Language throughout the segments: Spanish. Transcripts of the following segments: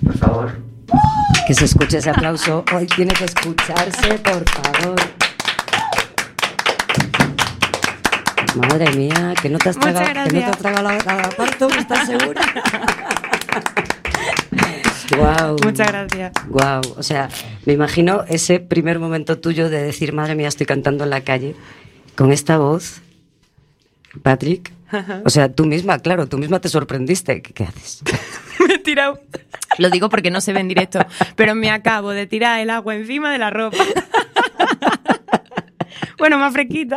Por favor. Que se escuche ese aplauso. Hoy tiene que escucharse, por favor. Madre mía, que no te has tragado la parto, ¿estás segura? Wow. Muchas gracias. Wow. O sea, me imagino ese primer momento tuyo de decir, madre mía, estoy cantando en la calle con esta voz, Patrick. O sea, tú misma te sorprendiste. ¿Qué haces? Me he tirado. Lo digo porque no se ve en directo, pero me acabo de tirar el agua encima de la ropa. Bueno, más fresquita.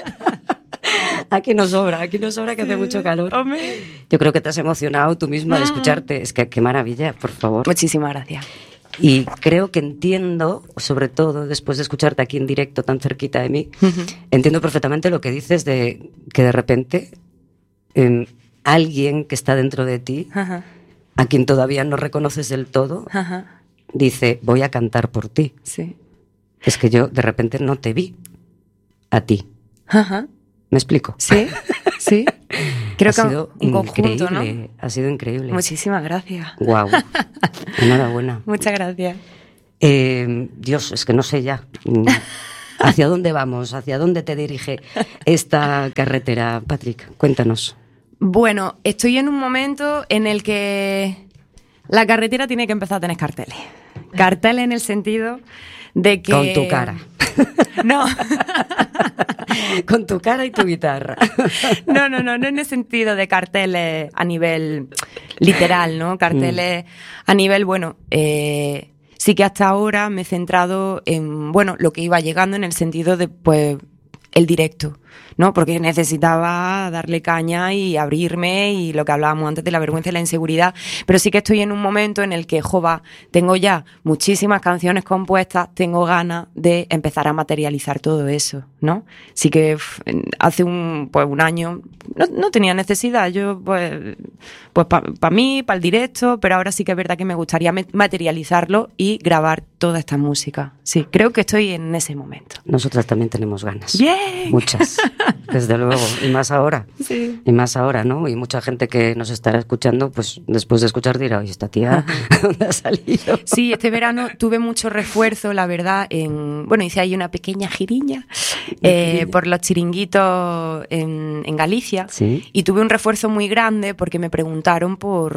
Aquí no sobra que hace mucho calor. Hombre. Yo creo que te has emocionado tú misma de escucharte. Es que qué maravilla, por favor. Muchísimas gracias. Y creo que entiendo, sobre todo después de escucharte aquí en directo tan cerquita de mí, entiendo perfectamente lo que dices de que de repente alguien que está dentro de ti, a quien todavía no reconoces del todo, dice, voy a cantar por ti. Sí. Es que yo de repente no te vi a ti. ¿Me explico? Sí, sí. Creo que ha sido un conjunto, ¿no? Ha sido increíble. Muchísimas gracias. Guau. Enhorabuena. Muchas gracias. Dios, es que no sé ya. ¿Hacia dónde vamos? ¿Hacia dónde te dirige esta carretera, Patrick? Cuéntanos. Bueno, estoy en un momento en el que la carretera tiene que empezar a tener carteles. Carteles en el sentido de que... Con tu cara. No. Con tu cara y tu guitarra. No en el sentido de carteles a nivel literal, ¿no? Carteles a nivel, bueno, sí que hasta ahora me he centrado en, bueno, lo que iba llegando en el sentido de, pues, el directo, ¿no? Porque necesitaba darle caña y abrirme y lo que hablábamos antes de la vergüenza y la inseguridad, pero sí que estoy en un momento en el que, tengo ya muchísimas canciones compuestas, tengo ganas de empezar a materializar todo eso, ¿no? Sí que hace un año no tenía necesidad, yo pues para mí, para el directo, pero ahora sí que es verdad que me gustaría materializarlo y grabar toda esta música. Sí, creo que estoy en ese momento. Nosotras también tenemos ganas. ¡Bien! Muchas, desde luego, y más ahora. Sí. Y más ahora, ¿no? Y mucha gente que nos estará escuchando, pues después de escuchar dirá, oye, esta tía, ¿dónde ha salido? Sí, este verano tuve mucho refuerzo, la verdad, hice ahí una pequeña giriña por los chiringuitos en Galicia. ¿Sí? Y tuve un refuerzo muy grande porque me preguntaron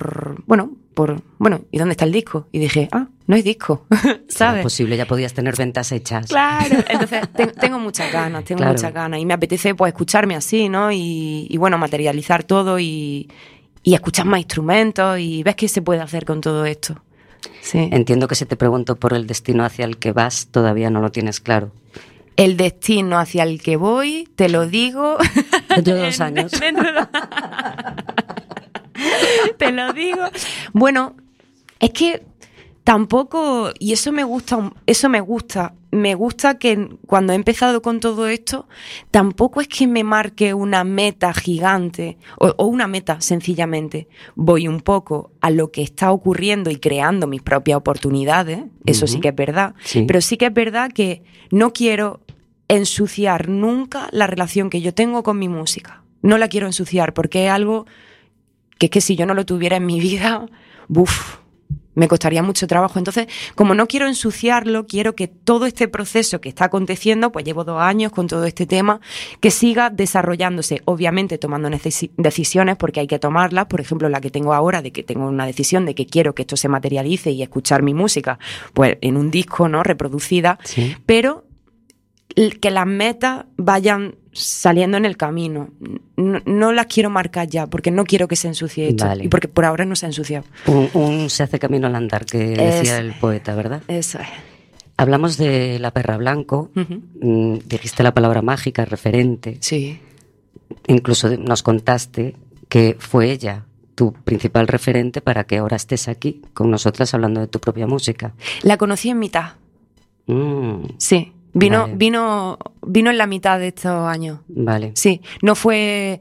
¿y dónde está el disco? Y dije, no hay disco, ¿sabes? Es posible, ya podías tener ventas hechas. Claro, entonces tengo muchas ganas, muchas ganas y me apetece pues escucharme así, ¿no? Y bueno, materializar todo y escuchar más instrumentos y ves qué se puede hacer con todo esto. Sí. Entiendo que si te pregunto por el destino hacia el que vas, todavía no lo tienes claro. El destino hacia el que voy, te lo digo... Dentro de 2 años. Te lo digo. Bueno, es que tampoco, y eso me gusta. Me gusta que cuando he empezado con todo esto, tampoco es que me marque una meta gigante o una meta, sencillamente. Voy un poco a lo que está ocurriendo y creando mis propias oportunidades, eso sí que es verdad. Sí. Pero sí que es verdad que no quiero ensuciar nunca la relación que yo tengo con mi música. No la quiero ensuciar porque es algo que es que si yo no lo tuviera en mi vida, me costaría mucho trabajo. Entonces, como no quiero ensuciarlo, quiero que todo este proceso que está aconteciendo, pues llevo 2 años con todo este tema, que siga desarrollándose, obviamente tomando decisiones porque hay que tomarlas, por ejemplo, la que tengo ahora, de que tengo una decisión de que quiero que esto se materialice y escuchar mi música, pues en un disco, ¿no?, reproducida, sí. Pero que las metas vayan saliendo en el camino. No las quiero marcar ya, porque no quiero que se ensucie esto. Vale. Y porque por ahora no se ha ensuciado. Un se hace camino al andar, que decía el poeta, ¿verdad? Eso es. Hablamos de La Perra Blanco, dijiste la palabra mágica, referente. Sí. Incluso nos contaste que fue ella tu principal referente para que ahora estés aquí con nosotras hablando de tu propia música. La conocí en mitad. Sí. Vino en la mitad de estos años. Vale. Sí, no fue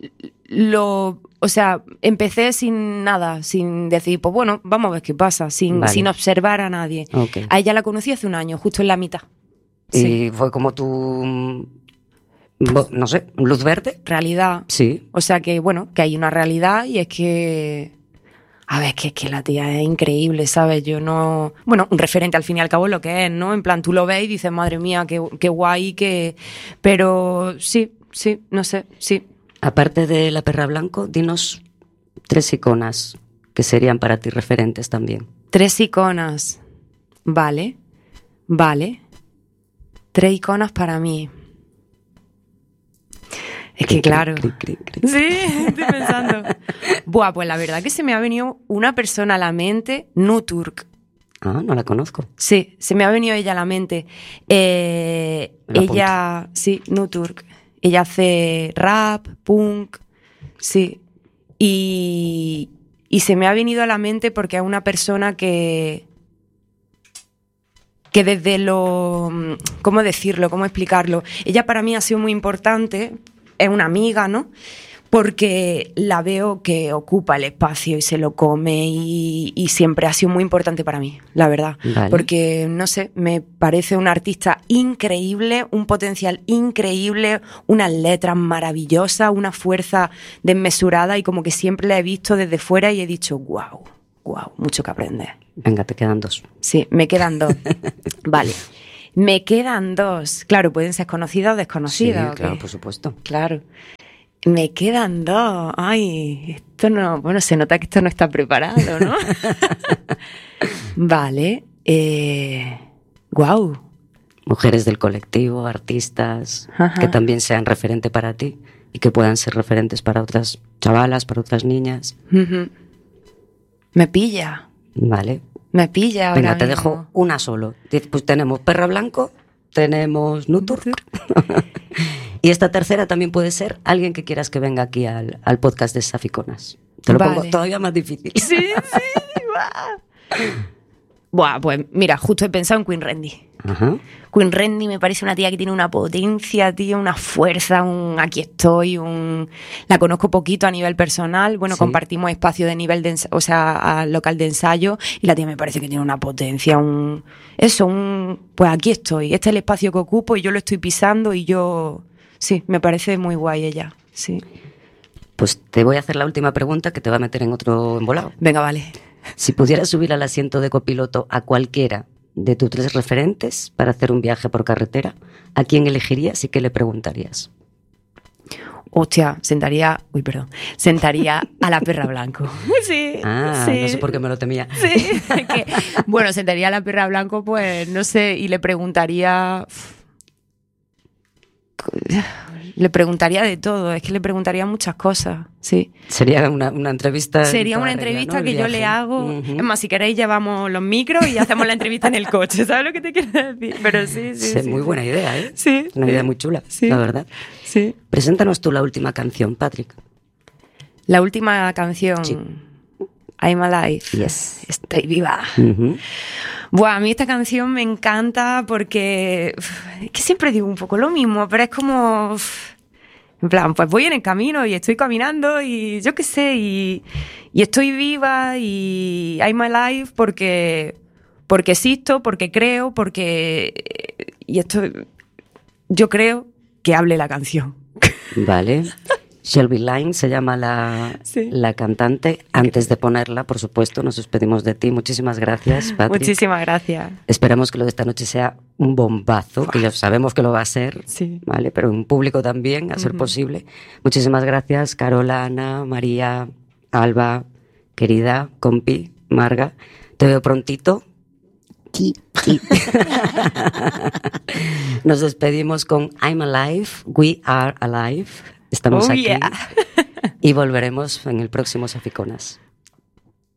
o sea, empecé sin nada, sin decir, pues bueno, vamos a ver qué pasa, sin observar a nadie. Okay. A ella la conocí hace 1 año, justo en la mitad. Y sí. Fue como tu, no sé, luz verde. Realidad. Sí. O sea que, bueno, que hay una realidad y es que A ver, es que la tía es increíble, ¿sabes? Yo no... Bueno, un referente al fin y al cabo es lo que es, ¿no? En plan, tú lo ves y dices, madre mía, qué guay, que... Pero sí, no sé, sí. Aparte de La Perra Blanco, dinos 3 iconas que serían para ti referentes también. 3 iconas. Vale. 3 iconas para mí. Es que claro. Sí, estoy pensando. Buah, pues la verdad que se me ha venido una persona a la mente, Nuturk. Ah, no la conozco. Sí, se me ha venido ella a la mente. Ella, sí, Nuturk. Ella hace rap, punk, sí. Y se me ha venido a la mente porque es una persona que desde lo... ¿Cómo decirlo? ¿Cómo explicarlo? Ella para mí ha sido muy importante. Es una amiga, ¿no? Porque la veo que ocupa el espacio y se lo come y siempre ha sido muy importante para mí, la verdad. Vale. Porque, no sé, me parece una artista increíble, un potencial increíble, unas letras maravillosas, una fuerza desmesurada y como que siempre la he visto desde fuera y he dicho, wow, mucho que aprender. Venga, te quedan 2. Sí, me quedan 2. Vale. Me quedan 2. Claro, pueden ser conocidas o desconocidas. Sí, claro, por supuesto. Claro. Me quedan 2. Ay, esto no... Bueno, se nota que esto no está preparado, ¿no? Vale. Guau. Mujeres del colectivo, artistas, que también sean referente para ti y que puedan ser referentes para otras chavalas, para otras niñas. Me pilla. Vale. Me pilla ahora. Venga, te mismo. dejo una solo. Pues tenemos Perra Blanco, tenemos Nuturk. Y esta tercera también puede ser alguien que quieras que venga aquí al podcast de Saficonas. Te lo pongo todavía más difícil. Sí. Buah, pues mira, justo he pensado en Queen Randy. Ajá. Queen Randy me parece una tía que tiene una potencia, tío, una fuerza, aquí estoy, la conozco poquito a nivel personal, bueno, sí. Compartimos espacio de nivel de local de ensayo y la tía me parece que tiene una potencia, pues aquí estoy, este es el espacio que ocupo y yo lo estoy pisando y sí, me parece muy guay ella, sí. Pues te voy a hacer la última pregunta que te va a meter en otro embolado. Venga, vale. Si pudieras subir al asiento de copiloto a cualquiera de tus 3 referentes para hacer un viaje por carretera, ¿a quién elegirías y qué le preguntarías? Hostia, sentaría a La Perra Blanco. Sí. Ah, sí. No sé por qué me lo temía. Sí. Bueno, sentaría a La Perra Blanco, pues, no sé, y le preguntaría de todo, es que le preguntaría muchas cosas, sí. Sería una entrevista. Sería una entrevista, ¿no? Que yo le hago. Es más, si queréis llevamos los micros y hacemos la entrevista en el coche, ¿sabes lo que te quiero decir? Pero sí. Muy buena idea, ¿eh? Sí. Una idea muy chula, sí. La verdad. Sí. Preséntanos tú la última canción, Patrick. La última canción. Sí. I'm Alive. Yes. Estoy viva. Buah, a mí esta canción me encanta porque es que siempre digo un poco lo mismo, pero es como en plan, pues voy en el camino y estoy caminando y yo qué sé, y estoy viva y I'm alive porque existo, porque creo, y esto yo creo que hable la canción. Vale. Shelby Lynne se llama la cantante. Antes de ponerla, por supuesto, nos despedimos de ti. Muchísimas gracias, Patrick. Muchísimas gracias. Esperamos que lo de esta noche sea un bombazo, que ya sabemos que lo va a ser, sí. ¿Vale? Pero en público también, a ser posible. Muchísimas gracias, Carola, Ana, María, Alba, querida, compi, Marga. Te veo prontito. Nos despedimos con I'm Alive, We Are Alive. Estamos aquí y volveremos en el próximo Saficonas.